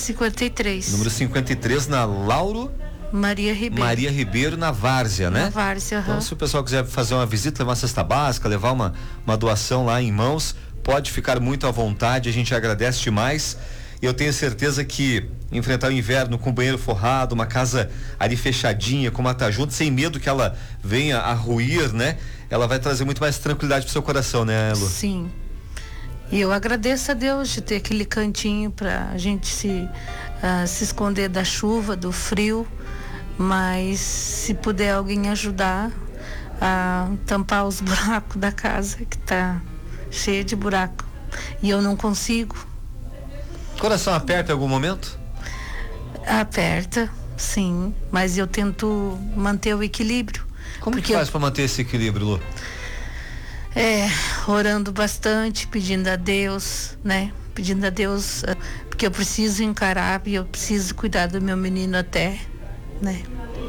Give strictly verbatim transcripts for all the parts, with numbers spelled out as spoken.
cinquenta e três. Número cinquenta e três, na Lauro Maria Ribeiro. Maria Ribeiro, na Várzea, né? Na Várzea, aham. Então, se o pessoal quiser fazer uma visita, levar uma cesta básica, levar uma, uma doação lá em mãos, pode ficar muito à vontade, a gente agradece demais. Eu tenho certeza que enfrentar o inverno com o banheiro forrado, uma casa ali fechadinha, com uma tá junto, sem medo que ela venha a ruir, né? Ela vai trazer muito mais tranquilidade pro seu coração, né, Lu? Sim. E eu agradeço a Deus de ter aquele cantinho pra gente se, uh, se esconder da chuva, do frio, mas se puder alguém ajudar a tampar os buracos da casa, que tá cheia de buraco, e eu não consigo. Coração aperta em algum momento? Aperta, sim, mas eu tento manter o equilíbrio. Como que faz eu... para manter esse equilíbrio, Lu? É, orando bastante, pedindo a Deus, né? Pedindo a Deus, porque eu preciso encarar e eu preciso cuidar do meu menino até, né?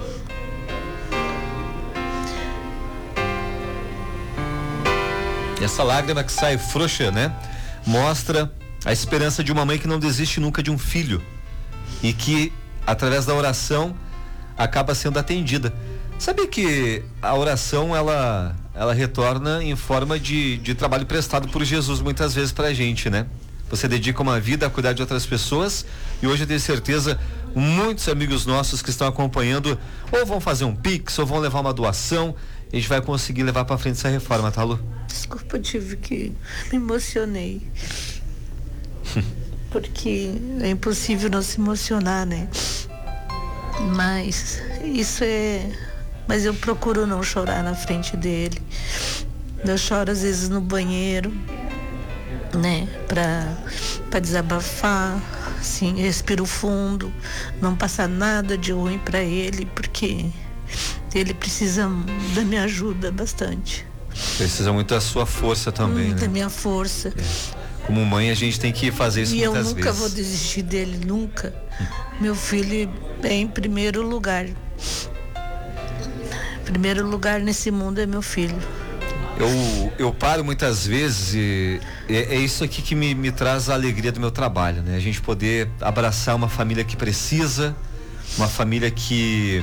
E essa lágrima que sai frouxa, né? Mostra a esperança de uma mãe que não desiste nunca de um filho e que, através da oração, acaba sendo atendida. Sabe que a oração, ela, ela retorna em forma de, de trabalho prestado por Jesus muitas vezes pra gente, né? Você dedica uma vida a cuidar de outras pessoas e hoje eu tenho certeza, muitos amigos nossos que estão acompanhando ou vão fazer um pix ou vão levar uma doação, a gente vai conseguir levar pra frente essa reforma, tá, Lu? Desculpa, eu tive que me emocionei. Porque é impossível não se emocionar, né? Mas isso é... Mas eu procuro não chorar na frente dele. Eu choro às vezes no banheiro, né? Pra, pra desabafar, assim, respiro fundo, não passar nada de ruim pra ele, porque ele precisa da minha ajuda bastante. Precisa muito da sua força também, hum, né? Da minha força. É. Como mãe, a gente tem que fazer isso e muitas vezes. E eu nunca vezes. vou desistir dele, nunca. Hum. Meu filho é em primeiro lugar. Primeiro lugar nesse mundo é meu filho. Eu, eu paro muitas vezes e é, é isso aqui que me, me traz a alegria do meu trabalho, né? A gente poder abraçar uma família que precisa, uma família que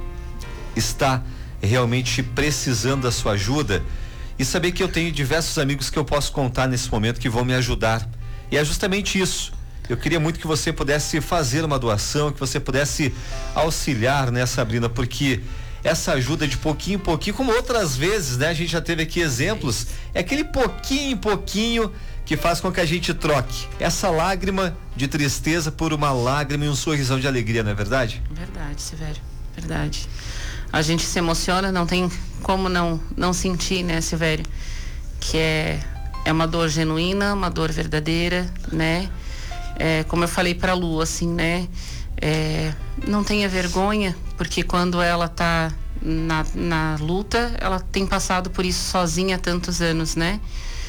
está realmente precisando da sua ajuda. E saber que eu tenho diversos amigos que eu posso contar nesse momento que vão me ajudar. E é justamente isso. Eu queria muito que você pudesse fazer uma doação, que você pudesse auxiliar, né, Sabrina, porque essa ajuda de pouquinho em pouquinho, como outras vezes, né, a gente já teve aqui exemplos, é aquele pouquinho em pouquinho que faz com que a gente troque essa lágrima de tristeza por uma lágrima e um sorrisão de alegria, não é verdade? Verdade, Silvério, verdade. A gente se emociona, não tem como não, não sentir, né, Silvério? Que é, é uma dor genuína, uma dor verdadeira, né? É, como eu falei pra Lu, assim, né? É, não tenha vergonha, porque quando ela tá na, na luta, ela tem passado por isso sozinha há tantos anos, né?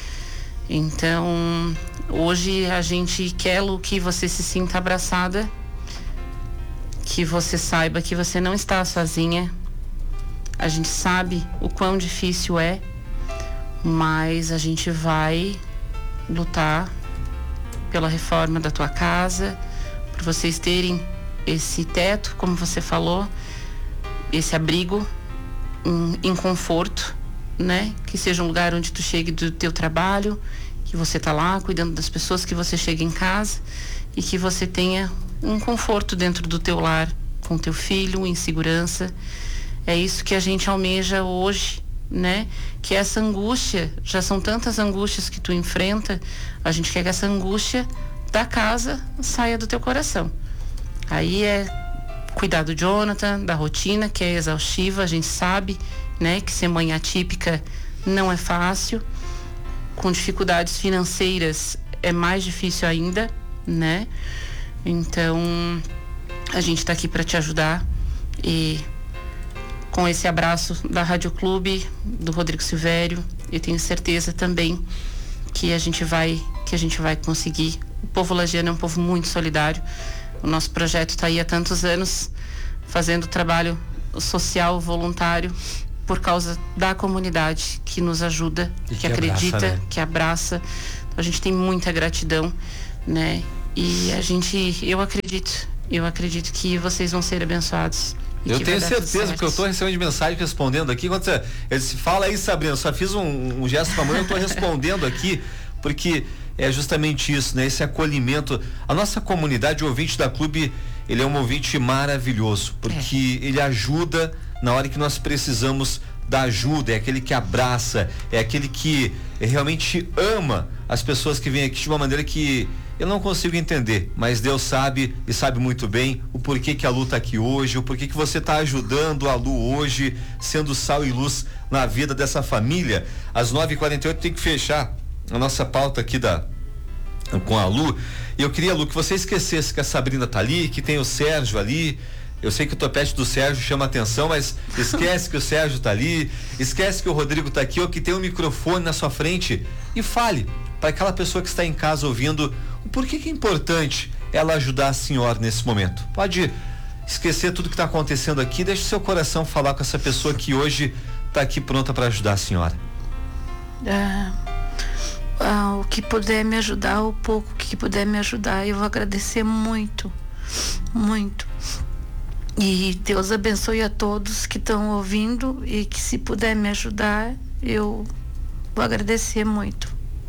Então, hoje a gente quer, Lu, que você se sinta abraçada, que você saiba que você não está sozinha. A gente sabe o quão difícil é, mas a gente vai lutar pela reforma da tua casa, por vocês terem esse teto, como você falou, esse abrigo em, em conforto, né? Que seja um lugar onde tu chegue do teu trabalho, que você tá lá cuidando das pessoas, que você chegue em casa e que você tenha um conforto dentro do teu lar, com teu filho, em segurança. É isso que a gente almeja hoje, né? Que essa angústia, já são tantas angústias que tu enfrenta, a gente quer que essa angústia da casa saia do teu coração. Aí é cuidar do Jonathan, da rotina, que é exaustiva, a gente sabe, né? Que ser mãe atípica não é fácil, com dificuldades financeiras é mais difícil ainda, né? Então, a gente tá aqui para te ajudar e com esse abraço da Rádio Clube, do Rodrigo Silvério, eu tenho certeza também que a gente vai, que a gente vai conseguir. O povo lagiano é um povo muito solidário. O nosso projeto está aí há tantos anos fazendo trabalho social voluntário por causa da comunidade que nos ajuda, que, que acredita, abraça, né? que abraça. Então, a gente tem muita gratidão, né? E a gente, eu acredito, eu acredito que vocês vão ser abençoados. Eu tenho certeza, porque eu estou recebendo de mensagem respondendo aqui. Quando você, ele se fala aí, Sabrina, eu só fiz um, um gesto com a mão, eu estou respondendo aqui, porque é justamente isso, né? Esse acolhimento. A nossa comunidade, o ouvinte da Clube, ele é um ouvinte maravilhoso, porque é. ele ajuda na hora que nós precisamos da ajuda, é aquele que abraça, é aquele que realmente ama as pessoas que vêm aqui de uma maneira que eu não consigo entender, mas Deus sabe e sabe muito bem o porquê que a Lu tá aqui hoje, o porquê que você tá ajudando a Lu hoje, sendo sal e luz na vida dessa família. Às nove e quarenta e oito tem que fechar a nossa pauta aqui da com a Lu, e eu queria, Lu, que você esquecesse que a Sabrina tá ali, que tem o Sérgio ali. Eu sei que o topete do Sérgio chama atenção, mas esquece que o Sérgio tá ali, esquece que o Rodrigo tá aqui, ou que tem um microfone na sua frente, e fale para aquela pessoa que está em casa ouvindo o porquê que é importante ela ajudar a senhora nesse momento. Pode esquecer tudo que está acontecendo aqui, deixe seu coração falar com essa pessoa que hoje está aqui pronta para ajudar a senhora. Ah, ah, o que puder me ajudar, o pouco que puder me ajudar, eu vou agradecer muito, muito. E Deus abençoe a todos que estão ouvindo, e que se puder me ajudar, eu vou agradecer muito.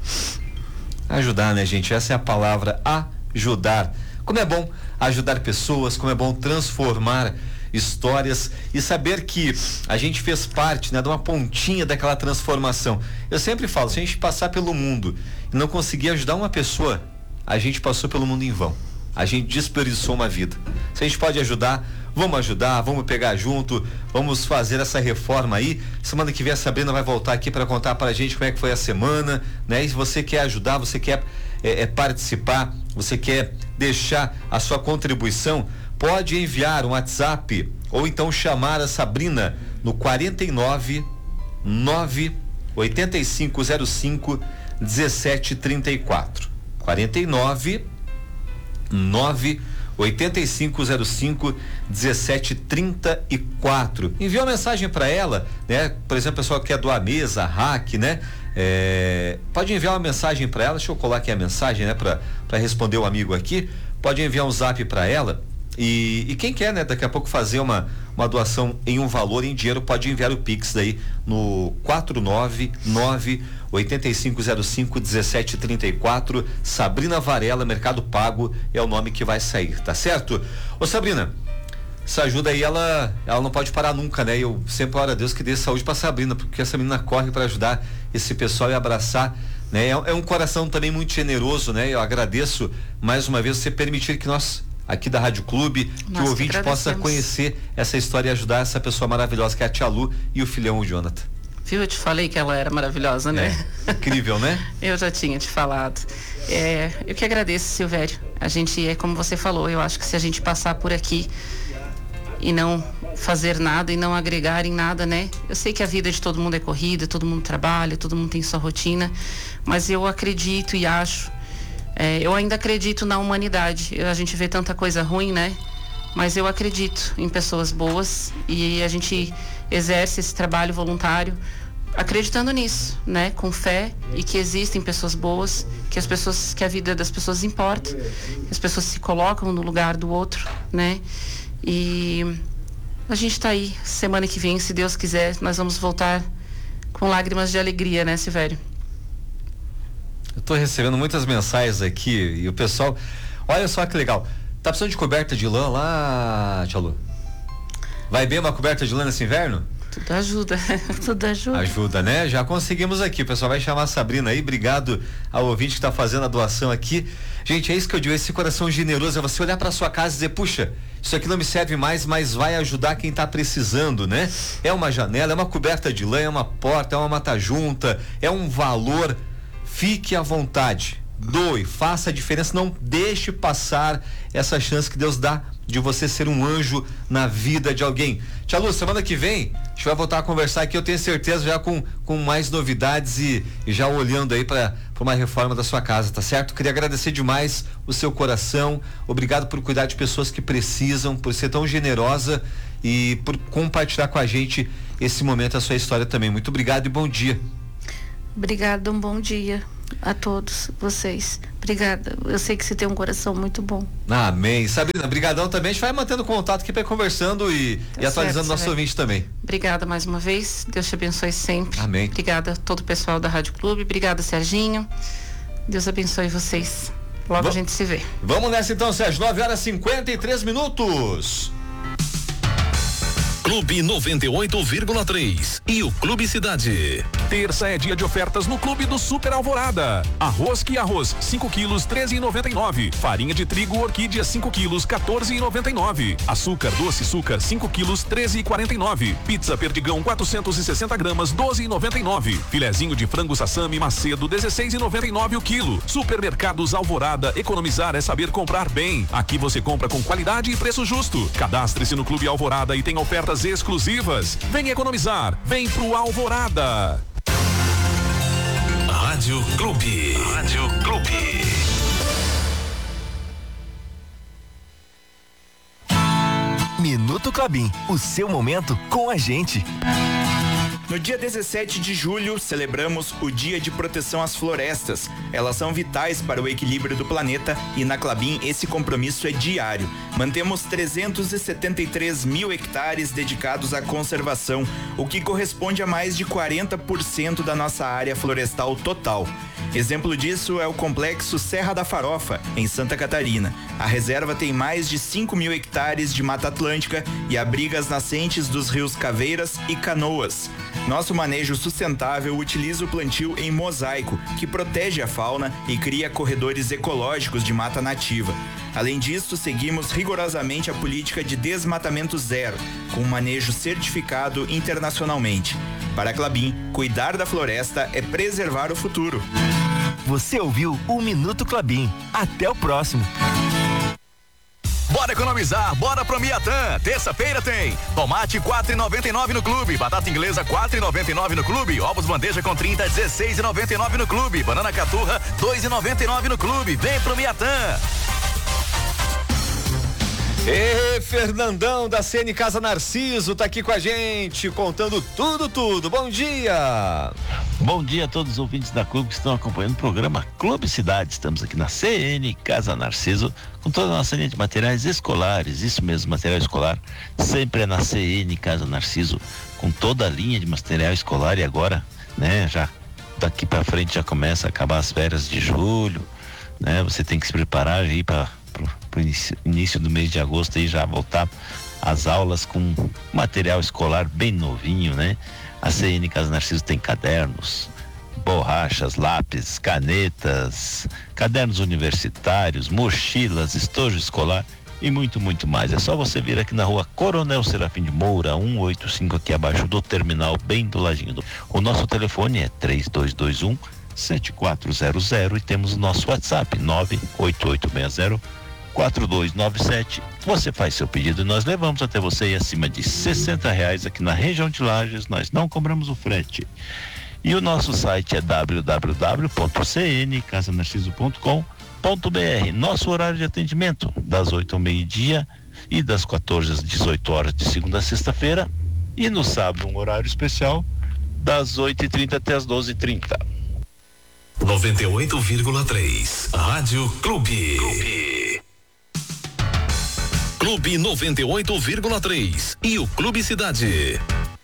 Ajudar, né, gente? Essa é a palavra, ajudar. Como é bom ajudar pessoas, como é bom transformar histórias e saber que a gente fez parte, né, de uma pontinha daquela transformação. Eu sempre falo, se a gente passar pelo mundo e não conseguir ajudar uma pessoa, a gente passou pelo mundo em vão. A gente desperdiçou uma vida. Se a gente pode ajudar, vamos ajudar, vamos pegar junto, vamos fazer essa reforma aí. Semana que vem a Sabrina vai voltar aqui para contar pra gente como é que foi a semana, né? E se você quer ajudar, você quer é, é, participar, você quer deixar a sua contribuição, pode enviar um WhatsApp ou então chamar a Sabrina no quarenta e nove, nove, oitenta e cinco zero cinco, dezessete trinta e quatro. quarenta e nove, nove, oitenta e cinco zero cinco, dezessete trinta e quatro. Envia uma mensagem para ela, né? Por exemplo, o pessoal que quer doar mesa, hack, né? É, pode enviar uma mensagem para ela. Deixa eu colar aqui a mensagem, né? Para para responder o amigo aqui. Pode enviar um zap para ela. E, e quem quer, né? Daqui a pouco fazer uma uma doação em um valor em dinheiro, pode enviar o Pix daí no quatro nove nove, oitenta e cinco zero cinco, dezessete trinta e quatro. Sabrina Varela, Mercado Pago é o nome que vai sair, tá certo? Ô Sabrina, essa ajuda aí, ela ela não pode parar nunca, né? Eu sempre oro a Deus que dê saúde pra Sabrina, porque essa menina corre para ajudar esse pessoal e abraçar, né? É, é um coração também muito generoso, né? Eu agradeço mais uma vez você permitir que nós aqui da Rádio Clube, que o ouvinte possa conhecer essa história e ajudar essa pessoa maravilhosa que é a tia Lu e o filhão, o Jonathan. Viu? Eu te falei que ela era maravilhosa, né? É, incrível, né? Eu já tinha te falado. É, eu que agradeço, Silvério. A gente, é como você falou, eu acho que se a gente passar por aqui e não fazer nada e não agregar em nada, né? Eu sei que a vida de todo mundo é corrida, todo mundo trabalha, todo mundo tem sua rotina, mas eu acredito e acho, é, eu ainda acredito na humanidade. A gente vê tanta coisa ruim, né? Mas eu acredito em pessoas boas e a gente exerce esse trabalho voluntário acreditando nisso, né? Com fé, e que existem pessoas boas, que as pessoas, que a vida das pessoas importa, que as pessoas se colocam no lugar do outro, né? E a gente tá aí, semana que vem, se Deus quiser, nós vamos voltar com lágrimas de alegria, né, Silvério? Eu tô recebendo muitas mensagens aqui e o pessoal, olha só que legal, tá precisando de coberta de lã lá, tia Lu? Vai bem uma coberta de lã nesse inverno? Tudo ajuda. Tudo ajuda. Ajuda, né? Já conseguimos aqui. O pessoal vai chamar a Sabrina aí. Obrigado ao ouvinte que está fazendo a doação aqui. Gente, é isso que eu digo. Esse coração generoso é você olhar para sua casa e dizer, puxa, isso aqui não me serve mais, mas vai ajudar quem está precisando, né? É uma janela, é uma coberta de lã, é uma porta, é uma mata-junta, é um valor. Fique à vontade. Doe, faça a diferença, não deixe passar essa chance que Deus dá de você ser um anjo na vida de alguém. Tia Lu, semana que vem a gente vai voltar a conversar aqui, eu tenho certeza, já com, com mais novidades e, e já olhando aí para uma reforma da sua casa, tá certo? Queria agradecer demais o seu coração, obrigado por cuidar de pessoas que precisam, por ser tão generosa e por compartilhar com a gente esse momento, a sua história também. Muito obrigado e bom dia. Obrigada, um bom dia. a todos vocês. Obrigada. Eu sei que você tem um coração muito bom. Amém. Sabrina, brigadão também. A gente vai mantendo contato aqui, conversando e, Tá e atualizando certo, nosso Sérgio. ouvinte também. Obrigada mais uma vez. Deus te abençoe sempre. Amém. Obrigada a todo o pessoal da Rádio Clube. Obrigada, Serginho. Deus abençoe vocês. Logo Va- a gente se vê. Vamos nessa então, Sérgio. nove horas e cinquenta e três minutos. Clube noventa e oito vírgula três e o Clube Cidade. Terça é dia de ofertas no Clube do Super Alvorada. Arroz que arroz, cinco quilos, treze e noventa e nove. Farinha de trigo orquídea, cinco quilos, quatorze e noventa e nove. Açúcar doce açúcar, cinco quilos, treze e quarenta e nove. Pizza Perdigão, quatrocentos e sessenta gramas, doze e noventa e nove. Filezinho de frango Sassami Macedo, dezesseis e noventa e nove o quilo. Supermercados Alvorada, economizar é saber comprar bem. Aqui você compra com qualidade e preço justo. Cadastre-se no Clube Alvorada e tem ofertas exclusivas. Vem economizar, vem pro Alvorada. Rádio Clube. Rádio Clube. Minuto Klabin, o seu momento com a gente. No dia dezessete de julho, celebramos o Dia de Proteção às Florestas. Elas são vitais para o equilíbrio do planeta e na Klabin esse compromisso é diário. Mantemos trezentos e setenta e três mil hectares dedicados à conservação, o que corresponde a mais de quarenta por cento da nossa área florestal total. Exemplo disso é o complexo Serra da Farofa, em Santa Catarina. A reserva tem mais de cinco mil hectares de Mata Atlântica e abriga as nascentes dos rios Caveiras e Canoas. Nosso manejo sustentável utiliza o plantio em mosaico, que protege a fauna e cria corredores ecológicos de mata nativa. Além disso, seguimos rigorosamente a política de desmatamento zero, com um manejo certificado internacionalmente. Para a Klabin, cuidar da floresta é preservar o futuro. Você ouviu o Minuto Klabin. Até o próximo. Bora economizar, bora pro Miatã. Terça-feira tem tomate quatro e noventa e nove no clube, batata inglesa quatro e noventa e nove no clube, ovos bandeja com trinta, dezesseis e noventa e nove no clube, banana caturra dois e noventa e nove no clube. Vem pro Miatã. E Fernandão da C N Casa Narciso tá aqui com a gente, contando tudo, tudo. Bom dia! Bom dia a todos os ouvintes da Clube que estão acompanhando o programa Clube Cidade. Estamos aqui na C N Casa Narciso com toda a nossa linha de materiais escolares, isso mesmo, material escolar, sempre é na C N Casa Narciso, com toda a linha de material escolar e agora, né, já daqui para frente já começa a acabar as férias de julho, né, você tem que se preparar aí para pro início, início do mês de agosto e já voltar às aulas com material escolar bem novinho, né? A C N Casa Narciso tem cadernos, borrachas, lápis, canetas, cadernos universitários, mochilas, estojo escolar e muito, muito mais. É só você vir aqui na rua Coronel Serafim de Moura, cento e oitenta e cinco, aqui abaixo do terminal, bem do ladinho do... O nosso telefone é três dois dois um, sete quatro zero zero e temos o nosso WhatsApp nove oito oito seis zero quatro dois nove sete. Você faz seu pedido e nós levamos até você e acima de sessenta reais aqui na região de Lages, nós não cobramos o frete. E o nosso site é w w w ponto c n casa narciso ponto com ponto b r. Nosso horário de atendimento das oito ao meio-dia e das quatorze às dezoito horas de segunda a sexta-feira, e no sábado um horário especial das oito e trinta até as doze e trinta. noventa e oito vírgula três Rádio Clube. Clube. Clube noventa e oito vírgula três e o Clube Cidade.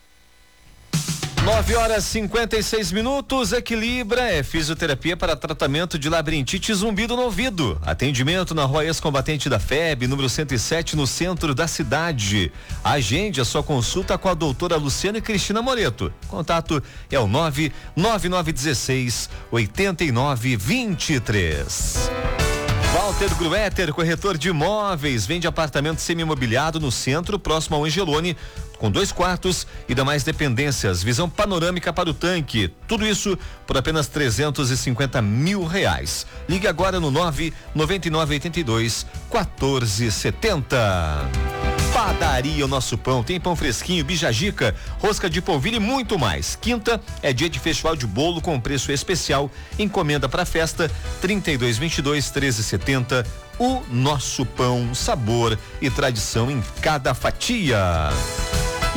nove horas e cinquenta e seis minutos. Equilibra é fisioterapia para tratamento de labirintite e zumbido no ouvido. Atendimento na Rua Ex-Combatente da F E B, número cento e sete, no centro da cidade. Agende a sua consulta com a doutora Luciana e Cristina Moreto. Contato é o nove nove nove um seis oito nove dois três. Walter Gruetter, corretor de imóveis, vende apartamento semi-imobiliado no centro, próximo ao Angelone, com dois quartos e demais dependências, visão panorâmica para o tanque. Tudo isso por apenas trezentos e cinquenta mil reais. Ligue agora no nove nove nove oito dois quatro sete zero. Padaria O Nosso Pão, tem pão fresquinho, bijagica, rosca de polvilho e muito mais. Quinta é dia de festival de bolo com preço especial. Encomenda para festa trinta e dois, vinte e dois, treze, setenta. O Nosso Pão, sabor e tradição em cada fatia.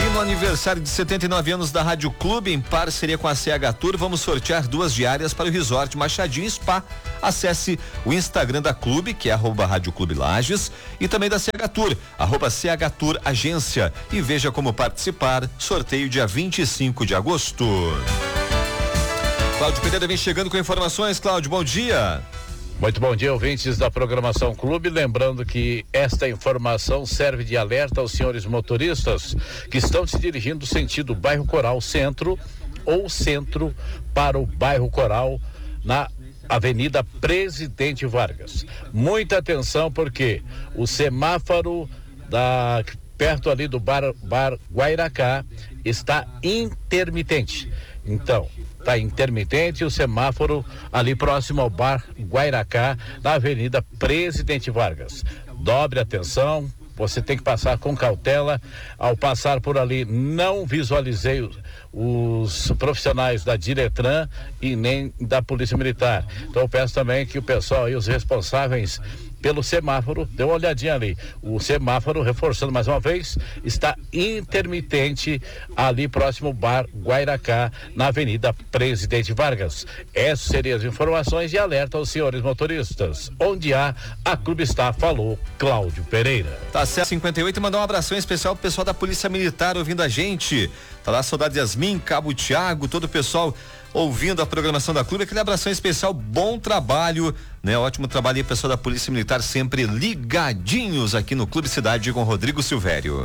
E no aniversário de setenta e nove anos da Rádio Clube, em parceria com a C H Tour, vamos sortear duas diárias para o Resort Machadinho Spa. Acesse o Instagram da Clube, que é arroba Rádio Clube Lages, e também da C H Tour, arroba C H Tour Agência, e veja como participar. Sorteio dia vinte e cinco de agosto. Cláudio Pereira vem chegando com informações. Cláudio, bom dia. Muito bom dia, ouvintes da programação Clube. Lembrando que esta informação serve de alerta aos senhores motoristas que estão se dirigindo sentido bairro Coral Centro ou centro para o bairro Coral na Avenida Presidente Vargas. Muita atenção, porque o semáforo da, perto ali do bar, bar Guairacá está intermitente. Então, está intermitente o semáforo ali próximo ao bar Guairacá, na Avenida Presidente Vargas. Dobre atenção, você tem que passar com cautela. Ao passar por ali, não visualizei os, os profissionais da Diretran e nem da Polícia Militar. Então eu peço também que o pessoal e os responsáveis pelo semáforo, dê uma olhadinha ali. O semáforo, reforçando mais uma vez, está intermitente ali próximo ao bar Guairacá, na Avenida Presidente Vargas. Essas seriam as informações e alerta aos senhores motoristas. Onde há, a Clube está, falou Cláudio Pereira. Tá certo, cinquenta e oito, mandar um abração especial pro pessoal da Polícia Militar ouvindo a gente. Tá lá, Soldado Yasmin, Cabo Tiago, todo o pessoal ouvindo a programação da Clube. Aquele abração especial, bom trabalho, né? Ótimo trabalho aí, pessoal da Polícia Militar, sempre ligadinhos aqui no Clube Cidade com Rodrigo Silvério.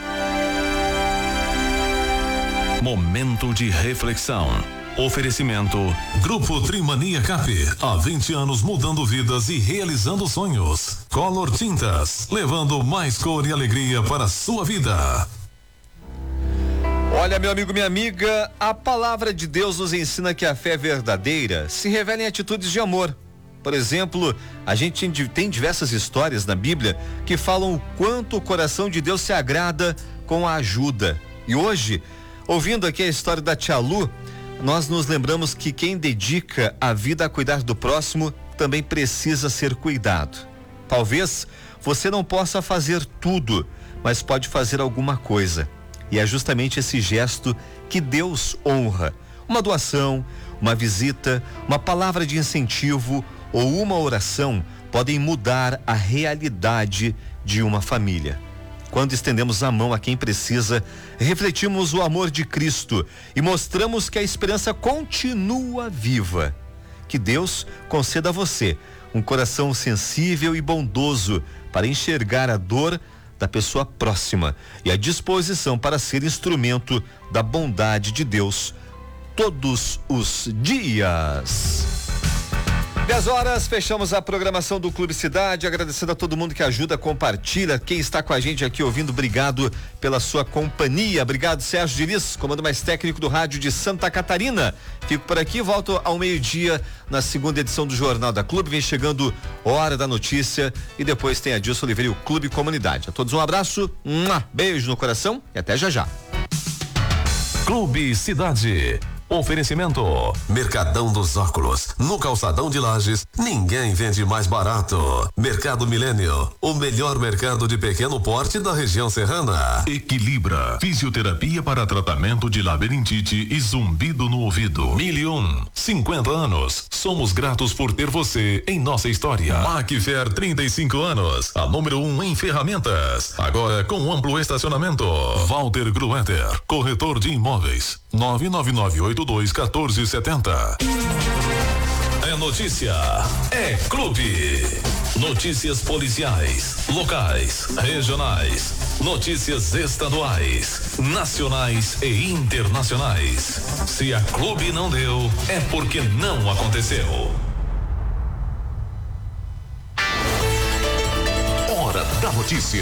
Momento de reflexão. Oferecimento Grupo Trimania Cap, há vinte anos mudando vidas e realizando sonhos. Color Tintas, levando mais cor e alegria para a sua vida. Olha, meu amigo, minha amiga, a palavra de Deus nos ensina que a fé verdadeira se revela em atitudes de amor. Por exemplo, a gente tem diversas histórias na Bíblia que falam o quanto o coração de Deus se agrada com a ajuda. E hoje, ouvindo aqui a história da tia Lu, nós nos lembramos que quem dedica a vida a cuidar do próximo também precisa ser cuidado. Talvez você não possa fazer tudo, mas pode fazer alguma coisa. E é justamente esse gesto que Deus honra. Uma doação, uma visita, uma palavra de incentivo ou uma oração podem mudar a realidade de uma família. Quando estendemos a mão a quem precisa, refletimos o amor de Cristo e mostramos que a esperança continua viva. Que Deus conceda a você um coração sensível e bondoso para enxergar a dor da pessoa próxima e a disposição para ser instrumento da bondade de Deus todos os dias. dez horas, fechamos a programação do Clube Cidade, agradecendo a todo mundo que ajuda, compartilha, quem está com a gente aqui ouvindo, obrigado pela sua companhia. Obrigado, Sérgio Diniz, comando mais técnico do rádio de Santa Catarina. Fico por aqui, volto ao meio-dia na segunda edição do Jornal da Clube. Vem chegando Hora da Notícia e depois tem a Dilson Oliveira e o Clube Comunidade. A todos um abraço, um beijo no coração e até já já. Clube Cidade. Oferecimento Mercadão dos Óculos, no Calçadão de Lages, ninguém vende mais barato. Mercado Milênio, o melhor mercado de pequeno porte da região serrana. Equilibra, fisioterapia para tratamento de labirintite e zumbido no ouvido. Mil e um, cinquenta anos, somos gratos por ter você em nossa história. Macfer, trinta e cinco anos, a número um em ferramentas, agora com amplo estacionamento. Walter Gruetter, corretor de imóveis, nove nove nove oito dois um quatro sete zero. É notícia, é clube. Notícias policiais, locais, regionais, notícias estaduais, nacionais e internacionais. Se a Clube não deu, é porque não aconteceu. Hora da notícia.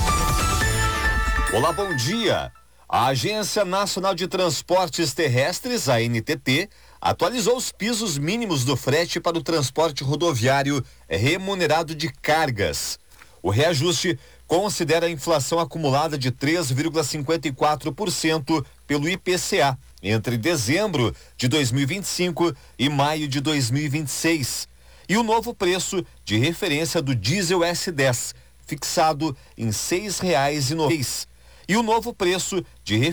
Olá, bom dia. A Agência Nacional de Transportes Terrestres, a N T T, atualizou os pisos mínimos do frete para o transporte rodoviário remunerado de cargas. O reajuste considera a inflação acumulada de três vírgula cinquenta e quatro por cento pelo I P C A entre dezembro de dois mil e vinte e cinco e maio de dois mil e vinte e seis. E o novo preço de referência do diesel S dez, fixado em seis reais e noventa centavos. e o novo preço de